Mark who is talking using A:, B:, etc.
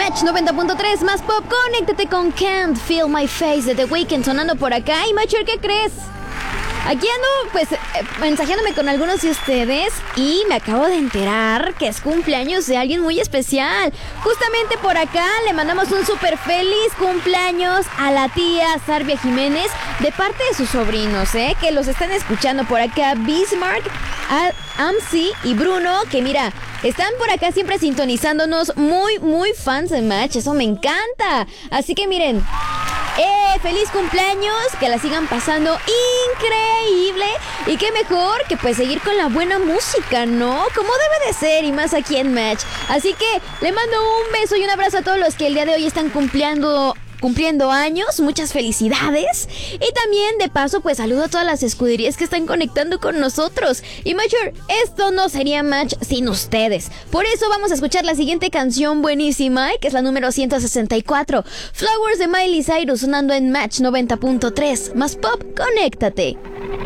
A: Match 90.3 más pop, conéctate con Can't Feel My Face de The Weeknd sonando por acá. Y Macho, ¿qué crees? Aquí ando, pues, mensajeándome con algunos de ustedes y me acabo de enterar que es cumpleaños de alguien muy especial. Justamente por acá le mandamos un súper feliz cumpleaños a la tía Sarbia Jiménez de parte de sus sobrinos, que los están escuchando por acá, Bismarck, Amsi y Bruno, que mira, están por acá siempre sintonizándonos, muy fans de Match, eso me encanta. Así que miren, feliz cumpleaños, que la sigan pasando increíble y qué mejor que pues seguir con la buena música, ¿no? Como debe de ser y más aquí en Match. Así que le mando un beso y un abrazo a todos los que el día de hoy están cumpliendo años, muchas felicidades. Y también de paso pues saludo a todas las escuderías que están conectando con nosotros. Y Mayor, esto no sería Match sin ustedes. Por eso vamos a escuchar la siguiente canción buenísima, que es la número 164, Flowers de Miley Cyrus, sonando en Match 90.3 más pop, conéctate.